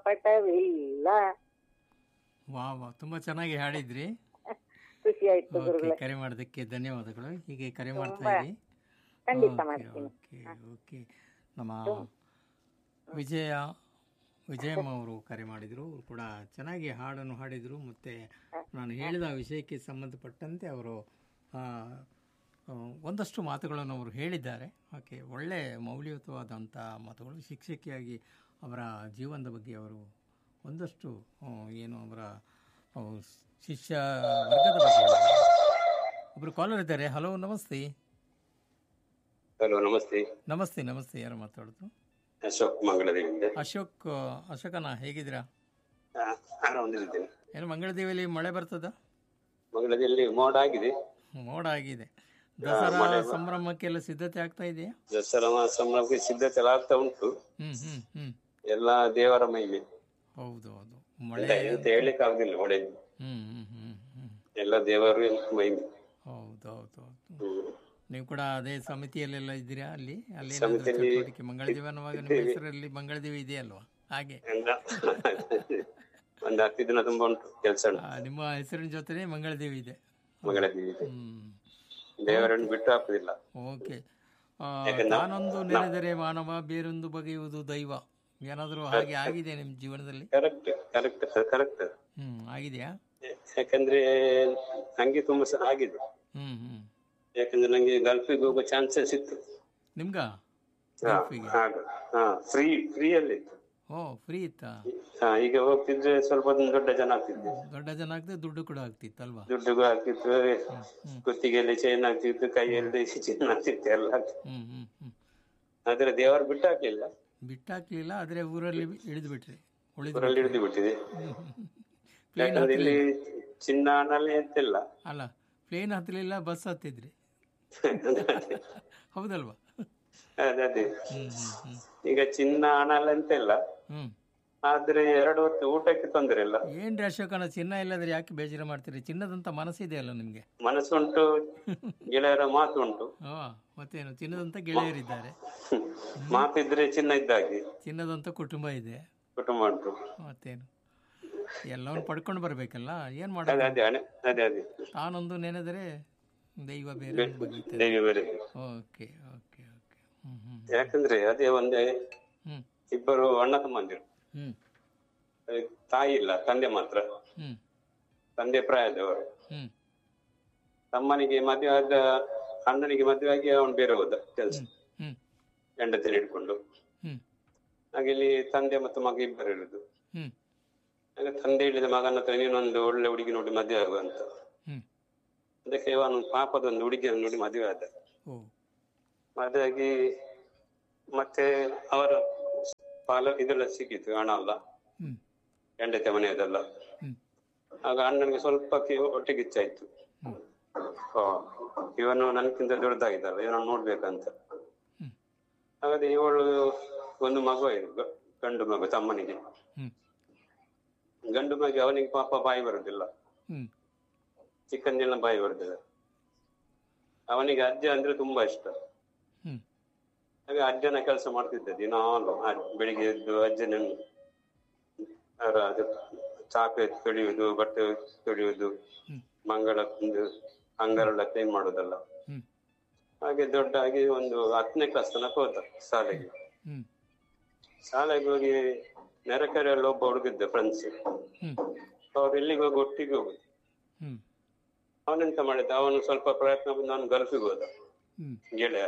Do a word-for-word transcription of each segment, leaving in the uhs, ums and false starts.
ಕಪಟವಿಲ್ಲ. ವಾ ವಾ ತುಂಬ ಚೆನ್ನಾಗಿ ಹಾಡಿದ್ರಿ. ಖುಷಿ ಆಯ್ತು ಓಕೆ, ಗುರುಗಳೇ. ಕರೆ ಮಾಡೋದಕ್ಕೆ ಧನ್ಯವಾದಗಳು. ಹೀಗೆ ಕರೆ ಮಾಡ್ತಾ ತುಂಬಾ ಇರಿ. ಖಂಡಿತ ಓಕೆ ಮಾಡ್ತೀನಿ. Okay okay. ನಮ್ಮ ವಿಜಯ ವಿಜಯಮ್ಮ ಅವರು ಕರೆ ಮಾಡಿದರು. ಅವರು ಕೂಡ ಚೆನ್ನಾಗಿ ಹಾಡನ್ನು ಹಾಡಿದರು. ಮತ್ತು ನಾನು ಹೇಳಿದ ವಿಷಯಕ್ಕೆ ಸಂಬಂಧಪಟ್ಟಂತೆ ಅವರು ಆ, ಆ, ಒಂದಷ್ಟು ಮಾತುಗಳನ್ನು ಅವರು ಹೇಳಿದ್ದಾರೆ. ಓಕೆ, ಒಳ್ಳೆಯ ಮೌಲ್ಯಯುತವಾದಂಥ ಮಾತುಗಳು. ಶಿಕ್ಷಕಿಯಾಗಿ ಅವರ ಜೀವನದ ಬಗ್ಗೆ ಅವರು ಒಂದಷ್ಟು ಆ, ಏನು ಅವರ ಆ, ಶಿಷ್ಯ ವರ್ಗದ ಬಗ್ಗೆ ಒಬ್ಬರು ಕಾಲರ್ ಇದ್ದಾರೆ. ಹಲೋ, ನಮಸ್ತೆ. ಹಲೋ, ನಮಸ್ತೆ. ನಮಸ್ತೆ ನಮಸ್ತೆ. ಯಾರು ಮಾತಾಡೋದು? ಅಶೋಕ್ ಮಂಗಳದೇವಿಯಿಂದ. ಅಶೋಕ್ ಅಶೋಕನ, ಹೇಗಿದ್ದೀರಾ? ಆರಾಮದಿದ್ದೇನೆ. ಏನು ಮಂಗಳದೇವಿಯಲ್ಲಿ ಮಳೆ ಬರ್ತದ? ಮಂಗಳದಲ್ಲಿ ಮೋಡ ಆಗಿದೆ. ಮೋಡ ಆಗಿದೆ. ದಸರಾ ಸಂಭ್ರಮಕ್ಕೆಲ್ಲ ಸಿದ್ಧತೆ ಆಗ್ತಾ ಇದೆಯಾ? ದಸರಾ ಸಂಭ್ರಮಕ್ಕೆ ಸಿದ್ಧತೆ ಎಲ್ಲ ಆಗ್ತಾ ಉಂಟು. ಹ್ಮ್ ಹ್ಮ್ ಹ್ಮ್ ಎಲ್ಲ ದೇವರ ಮಹಿಮೆ. ಹೌದು ಹೌದು. ಮಳೆ ಎಂತ ಹೇಳಲಿಕ್ಕೆ ಆಗುದಿಲ್ಲ. ಮಳೆ ಹ್ಮ್ ಹ್ಮ್ ಹ್ಮ್ ಹ್ಮ್ ಎಲ್ಲ ದೇವರು ಮಹಿಮೆ. ಹೌದು ಹೌದು ಹೌದು. ಹ್ಮ್. ನೀವು ಕೂಡ ಅದೇ ಸಮಿತಿಯಲ್ಲೆಲ್ಲ ಇದ್ದೀರಾ? ಅಲ್ಲಿ ಅಲ್ಲಿ ಸಮಿತಿಯಲ್ಲಿ ಚಟುವಟಿಕೆ ಮಂಗಳದೇವಿ ಅನ್ನುವಾಗ ನಿಮ್ಮ ಹೆಸರಲ್ಲಿ ಮಂಗಳದೇವಿ ಇದೆಯಲ್ವಾ? ಹಾಗೆ ಎಲ್ಲ ಒಂದು ಹತ್ತು ದಿನ ತುಂಬಾ ಉಂಟು ಕೆಲಸ. ಆ, ನಿಮ್ಮ ಹೆಸರಿನ ಜೊತೆನೆ ಮಂಗಳದೇವಿ ಇದೆ. ಮಂಗಳದೇವಿ ಇದೆ. ಹ್ಮ್. ದೇವರನ್ನು ಬಿಟ್ಟು ಹಾಕುದಿಲ್ಲ. ಓಕೆ. ಆ, ಯಾಕಂದ್ರೆ ತಾನೊಂದು ನೆನೆದರೆ ಮಾನವ, ಬೇರೊಂದು ಬಗೆಯುವುದು ದೈವ. ಏನಾದರೂ ಹಾಗೆ ಆಗಿದೆ ನಿಮ್ಮ ಜೀವನದಲ್ಲಿ? Correct correct correct. ಹ್ಮ್, ಆಗಿದೆಯಾ? ಯಾಕಂದ್ರೆ ನಂಗೆ ತುಂಬಾ ಸ- ಆಗಿದೆ. ಹ್ಮ್ ಹ್ಮ್. ಯಾಕಂದ್ರೆ ನಂಗೆ ಗಲ್ಫಿಗೆ ಹೋಗೋ ಚಾನ್ಸಸ್ ಇತ್ತು. ನಿಮ್ಗ ಹಾ, ಹಾಗ ಹಾ ಫ್ರೀ ಫ್ರೀ ಅಲ್ಲಿ ಇತ್ತು. ಓ, ಫ್ರೀ ಇತ್ತಾ? ಹಾ, ಈಗ ಹೋಗ್ತಿದ್ರೆ ಸ್ವಲ್ಪ ಒಂದು ದೊಡ್ಡ ಜನ ಆಗ್ತಿದ್ದೆ. ದೊಡ್ಡ ಜನ ಆಗ್ತದೆ, ದುಡ್ಡು ಕೂಡ ಆಗ್ತಿತ್ತಲ್ವಾ? ದುಡ್ಡುಗೂ ಆಗ್ತಿತ್ತು, ಕುತ್ತಿಗೆಯಲ್ಲಿ ಚೈನ್ ಆಗ್ತಿತ್ತು, ಕೈಯಲ್ಲಿ ಚೈನ್ ಆಗ್ತಿತ್ತು, ಎಲ್ಲ ಆಗ್ತಿತ್ತು. ಹ್ಮ್ ಹ್ಮ್ ಹ್ಮ್. ಆದ್ರೆ ದೇವರು ಬಿಟ್ಟು ಹಾಕ್ಲಿಲ್ಲ. ಬಿಟ್ಟಾಕ್ಲಿಲ್ಲ, ಆದ್ರೆ ಊರಲ್ಲಿ ಇಳಿದು ಬಿಟ್ರಿ, ಉಳಿದು ಊರಲ್ಲಿ ಹಿಡಿದು ಬಿಟ್ಟಿದೆ. ಪ್ಲೇನ್ ಯಾಕಂದ್ರೆ ಇಲ್ಲಿ ಹತ್ತಲಿಲ್ಲ ಚಿನ್ನ ಹಣಲ್ಲಿ ಎಂತಿಲ್ಲ. ಅಲ್ಲ, ಪ್ಲೇನ್ ಹತ್ತಲಿಲ್ಲ, ಬಸ್ ಹತ್ತಿದ್ರಿ. ಹೌದಲ್ವಾ? ಅದೇ ಅದೇ ಹ್ಮ್ ಹ್ಮ್ ಹ್ಮ್ ಈಗ ಚಿನ್ನ ಹಣ ಎಲ್ಲ ಎಂತಿಲ್ಲ. ಹ್ಮ್. ಆದ್ರೆ ಎರಡು ಹೊತ್ತು ಊಟಕ್ಕೆ ತೊಂದರೆ ಇಲ್ಲ. ಏನ್ರಿ ಅಶೋಕನ, ಚಿನ್ನ ಇಲ್ಲದ್ರೆ ಯಾಕೆ ಬೇಜಾರು ಮಾಡ್ತೀರಿ? ಚಿನ್ನದಂತ ಮನಸ್ಸಿದೆ ಅಲ್ಲ ನಿಮ್ಗೆ. ಮನಸ್ಸುಂಟು, ಗೆಳೆಯರ ಮಾತು ಉಂಟು. ಓ, ಮತ್ತೇನು, ಚಿನ್ನದಂತ ಗೆಳೆಯರಿದ್ದಾರೆ, ಮಾತಿದ್ರೆ ಚಿನ್ನ ಇದ್ದಾಗೆ. ಚಿನ್ನದಂತ ಕುಟುಂಬ ಇದೆ, ಕುಟುಂಬ ಉಂಟು. ಮತ್ತೇನು, ಎಲ್ಲವನ್ನು ಪಡ್ಕೊಂಡು ಬರ್ಬೇಕಲ್ಲ. ಏನ್ ಅದೇ ಮಾಡೋದು? ಅದೇ ಹಣೆ ಅದೇ ಅದೇ ತಾನೊಂದು ನೆನೆದರೆ ದೈವ ಬೇರೆ ಒಂದು ಬಗೆಯುತ್ತದೆ. ದೇವಿ ಬೇರೆ. Okay okay okay. ಹ್ಮ್ ಹ್ಮ್ ಯಾಕಂದ್ರೆ ಅದೇ ಒಂದೇ ಹ್ಮ್ ಇಬ್ಬರು ಅಣ್ಣ ತಮ್ಮಂದಿರು. ಹ್ಮ್ ತಾಯಿ ಇಲ್ಲ, ತಂದೆ ಮಾತ್ರ. ಹ್ಮ್ ತಂದೆ ಪ್ರಾಯದವರು. ಹ್ಮ್ ತಮ್ಮನಿಗೆ ಮದುವೆ ಆದ, ಅಣ್ಣನಿಗೆ ಮದುವೆ ಆಗಿ ಅವನು ಬೇರೆ ಹೋದ ಕೆಲಸ, ಹ್ಮ್ ಹೆಂಡತಿನ ಹಿಡ್ಕೊಂಡು. ಹ್ಮ್ ಹಾಗೆ ಇಲ್ಲಿ ತಂದೆ ಮತ್ತು ಮಗ ಇಬ್ಬರು ಇರುದು. ಹ್ಮ್ ಆಗ ತಂದೆ ಹೇಳಿದ ಮಗನ ಹತ್ರ ನೀನೊಂದು ಒಳ್ಳೆ ಹುಡುಗಿ ನೋಡಿ ಮದುವೆ ಆಗುವಂತ. ಹ್ಮ್ ಅದಕ್ಕೆ ಅವನು ಪಾಪದೊಂದು ಹುಡುಗಿಯನ್ನು ನೋಡಿ ಮದುವೆ ಆದ. ಓ ಮದುವೆ ಆಗಿ ಮತ್ತೆ ಅವರ ಪಾಲ ಇದೆಲ್ಲ ಸಿಕ್ಕಿತು, ಹಣ ಅಲ್ಲ, ಹ್ಮ್ ಹೆಂಡತಿ ಮನೆಯದೆಲ್ಲ. ಹ್ಮ್ ಆಗ ಅಣ್ಣನಿಗೆ ಸ್ವಲ್ಪ ಹೊಟ್ಟೆಗೆ ಇಚ್ಛಾಯ್ತು. ಹ್ಮ್ ಓ, ಇವನು ನನ್ಕಿಂತ ದೊಡ್ಡದಾಗಿದ್ದಲ್ಲ, ಇವನನ್ನು ನೋಡ್ಬೇಕಂತ. ಹ್ಮ್ ಹಾಗಾದ್ರೆ ಇವಳು ಒಂದು ಮಗು ಆಯ್ತು, ಗ- ಗಂಡು ಮಗು ತಮ್ಮನಿಗೆ. ಹ್ಮ್ ಗಂಡು ಮಗು ಅವನಿಗೆ ಪಾಪ ಬಾಯಿ ಬರುದಿಲ್ಲ, ಹ್ಮ್ ಚಿಕ್ಕಂದಿನ ಬಾಯಿ ಬರುದಿಲ್ಲ. ಅವನಿಗೆ ಅಜ್ಜ ಅಂದ್ರೆ ತುಂಬಾ ಇಷ್ಟ. ಹ್ಮ್ ಹಾಗೆ ಅಜ್ಜನ ಕೆಲಸ ಮಾಡ್ತಿದ್ದ ದಿನಾಲು. ಅಜ್ಜ ಬೆಳಿಗ್ಗೆ ಎದ್ದು ಅಜ್ಜನನ್ನು ಅವರ ಅದು ಚಾಪೆ ತೊಳೆಯುವುದು, ಬಟ್ಟೆ ತೊಳೆಯುವುದು, ಹ್ಮ್ ಮಂಗಳ ಒಂದು ಅಂಗರೆಲ್ಲ ಕ್ಲೀನ್ ಮಾಡೋದಲ್ಲ. ಹ್ಮ್ ಹಾಗೆ ದೊಡ್ಡ ಆಗಿ ಒಂದು ಹತ್ತನೇ ಕ್ಲಾಸ್ ತನಕ ಹೋದ ಶಾಲೆಗೆ. ಹ್ಮ್ ಶಾಲೆಗೆ ಹೋಗಿ ನೆರೆಕೆರೆಯಲ್ಲಿ ಒಬ್ಬ ಹುಡುಗಿದ್ದ ಫ್ರೆಂಡ್ಸ್, ಹ್ಮ್ ಅವ್ರು ಎಲ್ಲಿಗೆ ಹೋಗಿ ಒಟ್ಟಿಗೆ ಹೋಗುದು. ಹ್ಮ್ ಅವನೆಂತ ಮಾಡಿದ್ದ, ಅವನು ಸ್ವಲ್ಪ ಪ್ರಯತ್ನ ಬಂದು ನಾನು ಗಲ್ಫಿಗೆ ಹೋದ. ಹ್ಮ್ ಗೆಳೆಯ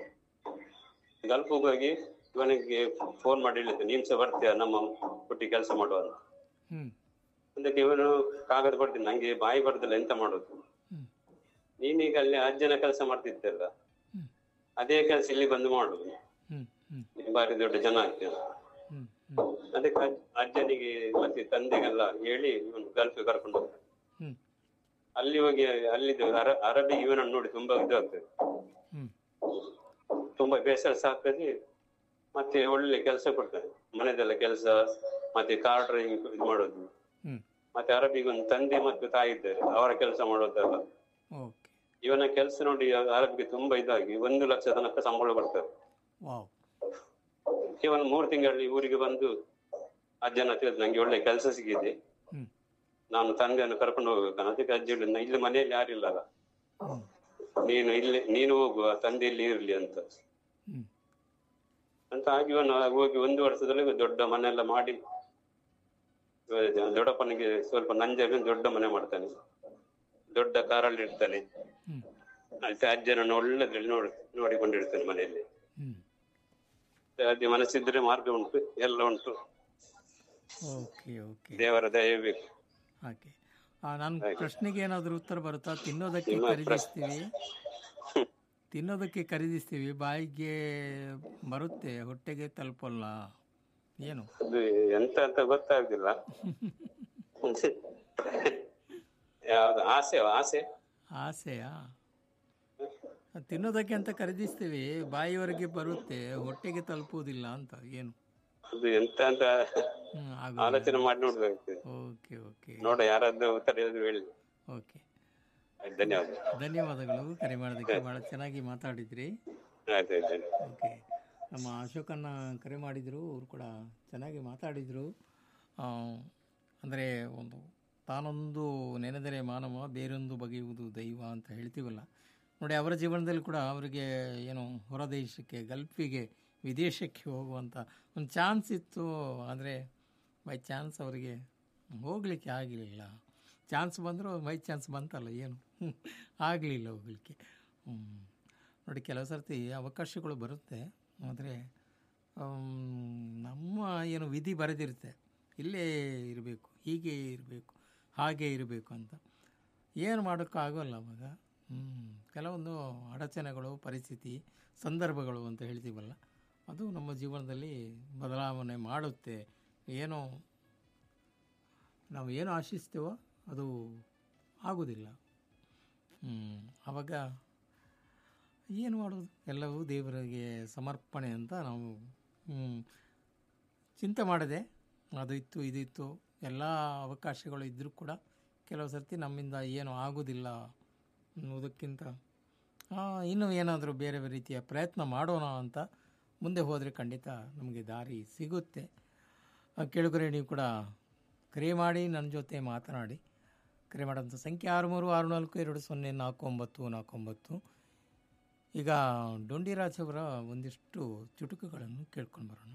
ಗಲ್ಫಿಗೆ ಹೋಗಿ ಇವನಿಗೆ ಫೋನ್ ಮಾಡಿ ಹೇಳಿದ್ದೆ, ನೀನ್ ಸಹ ಬರ್ತೀಯ ನಮ್ಮ ಒಟ್ಟಿಗೆ ಕೆಲಸ ಮಾಡುವ ಅಂತ. ಹ್ಮ್ ಅದಕ್ಕೆ ಇವನು ಕಾಗದ ಕೊಡ್ತೀನಿ, ನಂಗೆ ಬಾಯಿ ಬರುದಿಲ್ಲ, ಎಂತ ಮಾಡೋದು, ಹ್ಮ್ ನೀನೀಗ ಅಲ್ಲಿ ಅಜ್ಜನ ಕೆಲಸ ಮಾಡ್ತಿದ್ದಲ್ಲ, ಹ್ಮ್ ಅದೇ ಕೆಲಸ ಇಲ್ಲಿ ಬಂದು ಮಾಡುದು, ಹ್ಮ್ ಹ್ಮ್ ನೀನ್ ಬಾರಿ ದೊಡ್ಡ ಜನ ಆಗ್ತೀಯ. ಹ್ಮ್ ಹ್ಮ್ ಅದಕ್ಕೆ ಅಜ್- ಅಜ್ಜನಿಗೆ ಮತ್ತೆ ತಂದೆಗೆಲ್ಲ ಹೇಳಿ ಇವನು ಗಲ್ಫಿಗೆ ಕರ್ಕೊಂಡು ಹೋಗ್ತಾನೆ. ಹ್ಮ್ ಅಲ್ಲಿ ಹೋಗಿ ಅಲ್ಲಿದ್ದು ಅರ ಅರಬಿ ಇವನನ್ನು ನೋಡಿ ತುಂಬಾ ಇದಾಗ್ತದೆ, ಹ್ಮ್ ತುಂಬಾ ಬೇಸರ ಸಾಕ್ತದೆ. ಮತ್ತೆ ಒಳ್ಳೆ ಕೆಲಸ ಕೊಡ್ತಾನೆ, ಮನೆದೆಲ್ಲ ಕೆಲಸ, ಮತ್ತೆ ಕಾರ್ ಡ್ರೈವಿಂಗ್ ಇದು ಮಾಡೋದು. ಹ್ಮ್ ಮತ್ತೆ ಅರಬಿಗೆ ಒಂದು ತಂದೆ ಮತ್ತು ತಾಯಿ ಇದ್ದಾರೆ, ಅವರ ಕೆಲಸ ಮಾಡೋದಲ್ಲ. ಓಕೆ. ಇವನ ಕೆಲಸ ನೋಡಿ ಅರಬಿಗೆ ತುಂಬಾ ಇದಾಗಿ ಒಂದು ಲಕ್ಷ ತನಕ ಸಂಬಳ ಬರ್ತದೆ. ವಾವ್. ಇವನು ಮೂರು ತಿಂಗಳಲ್ಲಿ ಊರಿಗೆ ಬಂದು ಅಜ್ಜನ ಹತ್ರ ಹೇಳಿದ್ರು, ನಂಗೆ ಒಳ್ಳೆ ಕೆಲಸ ಸಿಗಿದೆ, ಹ್ಮ್ ನಾನು ತಂದೆಯನ್ನು ಕರ್ಕೊಂಡು ಹೋಗ್ಬೇಕು. ಅದಕ್ಕೆ ಅಜ್ಜಿ ಹೇಳಿದ್ರು, ಇಲ್ಲಿ ಮನೆಯಲ್ಲಿ ಯಾರಿಲ್ಲ ಅಲ್ಲ, ನೀನು ಇಲ್ಲಿ ನೀನು ಹೋಗುವ, ತಂದೆ ಇಲ್ಲಿ ಇರ್ಲಿ ಅಂತ ಹ್ಮ್ ಅಂತ. ಹಾಗೆ ಇವನು ಹೋಗಿ ಒಂದು ವರ್ಷದಲ್ಲಿ ದೊಡ್ಡ ಮನೆ ಎಲ್ಲ ಮಾಡಿ, ದೊಡ್ಡಪ್ಪನಿಗೆ ಸ್ವಲ್ಪ ನಂಜ ದೊಡ್ಡ ಮನೆ ಮಾಡ್ತಾನೆ, ದೊಡ್ಡ ಕಾರಲ್ಲಿ ಇಡ್ತಾನೆ. ಹ್ಮ್ ಮತ್ತೆ ಅಜ್ಜನನ್ನು ಒಳ್ಳೆದ್ರಲ್ಲಿ ನೋಡಿ ನೋಡಿಕೊಂಡಿರ್ತಾನೆ ಮನೆಯಲ್ಲಿ. ಹ್ಮ್ ಅದೇ ಮನಸ್ಸಿದ್ರೆ ಮಾರ್ಗ ಉಂಟು, ಎಲ್ಲ ಉಂಟು, ಓಕೆ ಓಕೆ ದೇವರ ದಯ ಬೇಕು. ಓಕೆ. ನನ್ನ ಪ್ರಶ್ನೆಗೆ ಏನಾದರೂ ಉತ್ತರ ಬರುತ್ತಾ? ತಿನ್ನೋದಕ್ಕೆ ನಿಮ್ಮ ಖರೀದಿಸ್ತೀವಿ ತಿನ್ನೋದಕ್ಕೆ ಖರೀದಿಸ್ತೀವಿ ಬಾಯಿಗೆ ಬರುತ್ತೆ, ಹೊಟ್ಟೆಗೆ ತಲುಪಲ್ಲ, ಏನು? ಅದು ಎಂತ ಅಂತ ಗೊತ್ತಾಗುದಿಲ್ಲ. ಯಾವ್ದು ಆಸೆ ಆಸೆ ಆಸೆಯಾ? ತಿನ್ನೋದಕ್ಕೆ ಅಂತ ಖರೀದಿಸ್ತೀವಿ, ಬಾಯಿವರೆಗೆ ಬರುತ್ತೆ, ಹೊಟ್ಟೆಗೆ ತಲುಪುವುದಿಲ್ಲ ಅಂತ, ಏನು? ಅದು ಎಂತ ಅಂತ ಹ್ಮ್, ಆಲೋಚನೆ ಮಾಡಿ ನೋಡ್ಬೇಕು. ಓಕೆ ಓಕೆ ನೋಡ ಯಾರಾದ್ರೂ ಉತ್ತರ ಹೇಳಿದ್ರು ಹೇಳಿ. ಓಕೆ, ಆಯ್ತು, ಧನ್ಯವಾದ. ಧನ್ಯವಾದಗಳು ಕರೆ ಮಾಡೋದಕ್ಕೆ, ಭಾಳ ಚೆನ್ನಾಗಿ ಮಾತಾಡಿದ್ರಿ. ಆಯ್ತು ಆಯ್ತು. ಓಕೆ, ನಮ್ಮ ಅಶೋಕನ್ನ ಕರೆ ಮಾಡಿದರು, ಅವರು ಕೂಡ ಚೆನ್ನಾಗಿ ಮಾತಾಡಿದರು. ಅಂದರೆ ಒಂದು ತಾನೊಂದು ನೆನೆದರೆ ಮಾನವ ಬೇರೊಂದು ಬಗೆಯುವುದು ದೈವ ಅಂತ ಹೇಳ್ತೀವಲ್ಲ ನೋಡಿ, ಅವರ ಜೀವನದಲ್ಲಿ ಕೂಡ ಅವರಿಗೆ ಏನು ಹೊರದೇಶಕ್ಕೆ, ಗಲ್ಫಿಗೆ, ವಿದೇಶಕ್ಕೆ ಹೋಗುವಂಥ ಒಂದು ಚಾನ್ಸ್ ಇತ್ತು. ಆದರೆ ಬೈ ಚಾನ್ಸ್ ಅವರಿಗೆ ಹೋಗಲಿಕ್ಕೆ ಆಗಲಿಲ್ಲ. ಚಾನ್ಸ್ ಬಂದರೂ ಬೈ ಚಾನ್ಸ್ ಬಂತಲ್ಲ, ಏನು ಆಗಲಿಲ್ಲ ಹೋಗಲಿಕ್ಕೆ. ನೋಡಿ, ಕೆಲವು ಸರ್ತಿ ಅವಕಾಶಗಳು ಬರುತ್ತೆ, ಆದರೆ ನಮ್ಮ ಏನು ವಿಧಿ ಬರೆದಿರುತ್ತೆ, ಇಲ್ಲೇ ಇರಬೇಕು, ಹೀಗೆ ಇರಬೇಕು, ಹಾಗೆ ಇರಬೇಕು ಅಂತ. ಏನು ಮಾಡೋಕ್ಕಾಗೋಲ್ಲ ಅವಾಗ. ಕೆಲವೊಂದು ಅಡಚಣೆಗಳು, ಪರಿಸ್ಥಿತಿ, ಸಂದರ್ಭಗಳು ಅಂತ ಹೇಳ್ತೀವಲ್ಲ, ಅದು ನಮ್ಮ ಜೀವನದಲ್ಲಿ ಬದಲಾವಣೆ ಮಾಡುತ್ತೆ. ಏನೋ ನಾವು ಏನು ಆಶಿಸ್ತೇವೋ ಅದು ಆಗೋದಿಲ್ಲ. ಆವಾಗ ಏನು ಮಾಡೋದು? ಎಲ್ಲವೂ ದೇವರಿಗೆ ಸಮರ್ಪಣೆ ಅಂತ ನಾವು ಚಿಂತೆ ಮಾಡದೆ, ಅದು ಇತ್ತು ಇದು ಇತ್ತು ಎಲ್ಲ ಅವಕಾಶಗಳು ಇದ್ದರೂ ಕೂಡ ಕೆಲವು ಸರ್ತಿ ನಮ್ಮಿಂದ ಏನು ಆಗೋದಿಲ್ಲ ಅನ್ನೋದಕ್ಕಿಂತ ಇನ್ನೂ ಏನಾದರೂ ಬೇರೆ ರೀತಿಯ ಪ್ರಯತ್ನ ಮಾಡೋಣ ಅಂತ ಮುಂದೆ ಹೋದರೆ ಖಂಡಿತ ನಮಗೆ ದಾರಿ ಸಿಗುತ್ತೆ. ಕೇಳುಗರೆ, ನೀವು ಕೂಡ ಕರೆ ಮಾಡಿ ನನ್ನ ಜೊತೆ ಮಾತನಾಡಿ. ಕರೆ ಮಾಡೋಂಥ ಸಂಖ್ಯೆ ಆರು ಮೂರು ಆರು ನಾಲ್ಕು ಎರಡು ಸೊನ್ನೆ ನಾಲ್ಕು ಒಂಬತ್ತು ನಾಲ್ಕು ಒಂಬತ್ತು. ಈಗ ಡೊಂಡಿರಾಜ್ ಅವರ ಒಂದಿಷ್ಟು ಚುಟುಕುಗಳನ್ನು ಕೇಳ್ಕೊಂಡು ಬರೋಣ.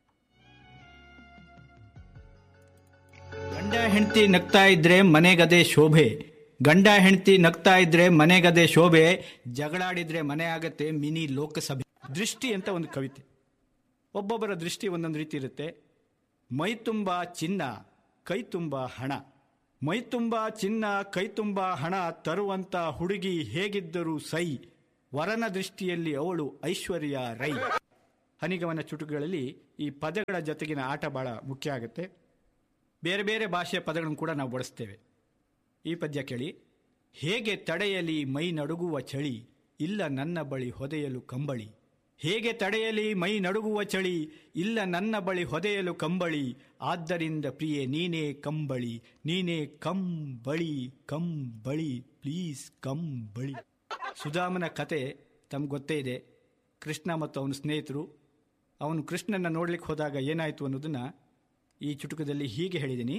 ಗಂಡ ಹೆಂಡತಿ ನಗ್ತಾ ಇದ್ರೆ ಮನೆಗದೆ ಶೋಭೆ, ಗಂಡ ಹೆಂಡತಿ ನಗ್ತಾ ಇದ್ರೆ ಮನೆಗದೆ ಶೋಭೆ, ಜಗಳಾಡಿದ್ರೆ ಮನೆ ಆಗತ್ತೆ ಮಿನಿ ಲೋಕಸಭೆ. ದೃಷ್ಟಿ ಅಂತ ಒಂದು ಕವಿತೆ. ಒಬ್ಬೊಬ್ಬರ ದೃಷ್ಟಿ ಒಂದೊಂದು ರೀತಿ ಇರುತ್ತೆ. ಮೈ ತುಂಬ ಚಿನ್ನ, ಕೈ ತುಂಬ ಹಣ. ಮೈ ತುಂಬ ಚಿನ್ನ, ಕೈ ತುಂಬ ಹಣ ತರುವಂತ ಹುಡುಗಿ ಹೇಗಿದ್ದರೂ ಸೈ, ವರನ ದೃಷ್ಟಿಯಲ್ಲಿ ಅವಳು ಐಶ್ವರ್ಯ ರೈ. ಹನಿಗವನ ಚುಟುಕುಗಳಲ್ಲಿ ಈ ಪದಗಳ ಜೊತೆಗಿನ ಆಟ ಬಹಳ ಮುಖ್ಯ ಆಗುತ್ತೆ. ಬೇರೆ ಬೇರೆ ಭಾಷೆಯ ಪದಗಳನ್ನು ಕೂಡ ನಾವು ಬಳಸ್ತೇವೆ. ಈ ಪದ್ಯ ಕೇಳಿ. ಹೇಗೆ ತಡೆಯಲಿ ಮೈ ನಡುಗುವ ಚಳಿ, ಇಲ್ಲ ನನ್ನ ಬಳಿ ಹೊದೆಯಲು ಕಂಬಳಿ. ಹೇಗೆ ತಡೆಯಲಿ ಮೈ ನಡುಗುವ ಚಳಿ, ಇಲ್ಲ ನನ್ನ ಬಳಿ ಹೊದೆಯಲು ಕಂಬಳಿ. ಆದ್ದರಿಂದ ಪ್ರಿಯೆ ನೀನೇ ಕಂಬಳಿ, ನೀನೇ ಕಂಬಳಿ ಕಂಬಳಿ ಪ್ಲೀಸ್ ಕಂಬಳಿ. ಸುಧಾಮನ ಕತೆ ತಮ್ಗೆ ಗೊತ್ತೇ ಇದೆ. ಕೃಷ್ಣ ಮತ್ತು ಅವನ ಸ್ನೇಹಿತರು, ಅವನು ಕೃಷ್ಣನ ನೋಡ್ಲಿಕ್ಕೆ ಹೋದಾಗ ಏನಾಯಿತು ಅನ್ನೋದನ್ನ ಈ ಚುಟುಕದಲ್ಲಿ ಹೀಗೆ ಹೇಳಿದ್ದೀನಿ.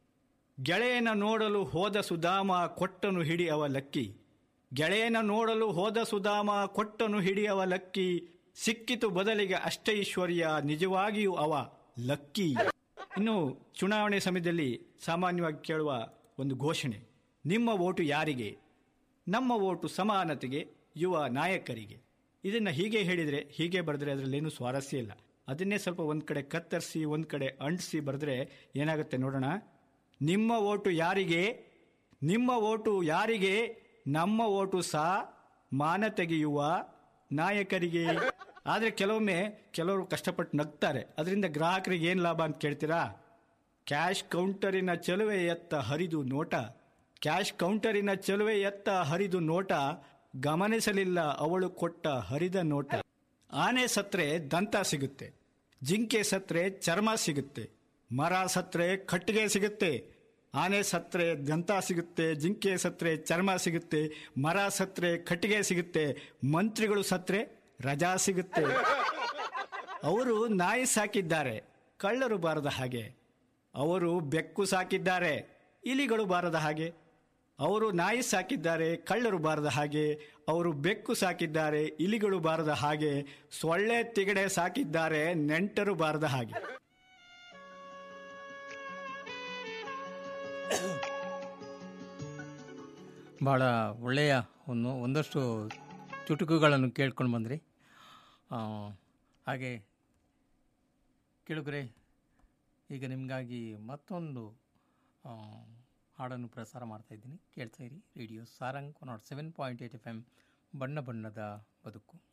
ಗೆಳೆಯನ ನೋಡಲು ಹೋದ ಸುಧಾಮ ಕೊಟ್ಟನು ಹಿಡಿ ಅವ ಲಕ್ಕಿ. ಗೆಳೆಯನ ನೋಡಲು ಹೋದ ಸುಧಾಮ ಕೊಟ್ಟನು ಹಿಡಿ ಅವ ಲಕ್ಕಿ. ಸಿಕ್ಕಿತು ಬದಲಿಗೆ ಅಷ್ಟೈಶ್ವರ್ಯ, ನಿಜವಾಗಿಯೂ ಅವ ಲಕ್ಕಿ. ಇನ್ನು ಚುನಾವಣೆ ಸಮಯದಲ್ಲಿ ಸಾಮಾನ್ಯವಾಗಿ ಕೇಳುವ ಒಂದು ಘೋಷಣೆ, ನಿಮ್ಮ ಓಟು ಯಾರಿಗೆ? ನಮ್ಮ ಓಟು ಸಮಾನತೆಗೆ, ಯುವ ನಾಯಕರಿಗೆ. ಇದನ್ನು ಹೀಗೆ ಹೇಳಿದರೆ, ಹೀಗೆ ಬರೆದ್ರೆ ಅದರಲ್ಲೇನು ಸ್ವಾರಸ್ಯ ಇಲ್ಲ. ಅದನ್ನೇ ಸ್ವಲ್ಪ ಒಂದು ಕಡೆ ಕತ್ತರಿಸಿ ಒಂದು ಕಡೆ ಅಂಟಿಸಿ ಬರೆದ್ರೆ ಏನಾಗುತ್ತೆ ನೋಡೋಣ. ನಿಮ್ಮ ಓಟು ಯಾರಿಗೆ? ನಿಮ್ಮ ಓಟು ಯಾರಿಗೆ? ನಮ್ಮ ಓಟು ಸಹ ಮಾನ ತೆಗೆಯುವ ನಾಯಕರಿಗೆ. ಆದರೆ ಕೆಲವೊಮ್ಮೆ ಕೆಲವರು ಕಷ್ಟಪಟ್ಟು ನಗ್ತಾರೆ, ಅದರಿಂದ ಗ್ರಾಹಕರಿಗೆ ಏನು ಲಾಭ ಅಂತ ಕೇಳ್ತೀರಾ? ಕ್ಯಾಶ್ ಕೌಂಟರಿನ ಚೆಲುವೆ ಎತ್ತ ಹರಿದು ನೋಟ, ಕ್ಯಾಶ್ ಕೌಂಟರಿನ ಚೆಲುವೆ ಎತ್ತ ಹರಿದು ನೋಟ, ಗಮನಿಸಲಿಲ್ಲ ಅವಳು ಕೊಟ್ಟ ಹರಿದ ನೋಟ. ಆನೆ ಸತ್ರೆ ದಂತ ಸಿಗುತ್ತೆ, ಜಿಂಕೆ ಸತ್ರೆ ಚರ್ಮ ಸಿಗುತ್ತೆ, ಮರ ಸತ್ರೆ ಕಟ್ಟಿಗೆ ಸಿಗುತ್ತೆ. ಆನೆ ಸತ್ರೆ ದಂತ ಸಿಗುತ್ತೆ, ಜಿಂಕೆ ಸತ್ರೆ ಚರ್ಮ ಸಿಗುತ್ತೆ, ಮರ ಸತ್ರೆ ಕಟ್ಟಿಗೆ ಸಿಗುತ್ತೆ, ಮಂತ್ರಿಗಳು ಸತ್ರೆ ರಜಾ ಸಿಗುತ್ತೆ. ಅವರು ನಾಯಿ ಸಾಕಿದ್ದಾರೆ, ಕಳ್ಳರು ಬಾರದ ಹಾಗೆ. ಅವರು ಬೆಕ್ಕು ಸಾಕಿದ್ದಾರೆ, ಇಲಿಗಳು ಬಾರದ ಹಾಗೆ. ಅವರು ನಾಯಿ ಸಾಕಿದ್ದಾರೆ, ಕಳ್ಳರು ಬಾರದ ಹಾಗೆ. ಅವರು ಬೆಕ್ಕು ಸಾಕಿದ್ದಾರೆ, ಇಲಿಗಳು ಬಾರದ ಹಾಗೆ. ಸೊಳ್ಳೆ ತಿಗಡೆ ಸಾಕಿದ್ದಾರೆ, ನೆಂಟರು ಬಾರದ ಹಾಗೆ. ಭಾಳ ಒಳ್ಳೆಯ ಒಂದು ಒಂದಷ್ಟು ಚುಟುಕುಗಳನ್ನು ಕೇಳ್ಕೊಂಡು ಬಂದ್ರಿ. ಹಾಗೆ ಕೇಳುಗರೆ, ಈಗ ನಿಮಗಾಗಿ ಮತ್ತೊಂದು ಹಾಡನ್ನು ಪ್ರಸಾರ ಮಾಡ್ತಾಯಿದ್ದೀನಿ, ಕೇಳ್ತಾ ಇರಿ. Radio Sarang not seven point eight F M, ಬಣ್ಣ ಬಣ್ಣದ ಬದುಕು.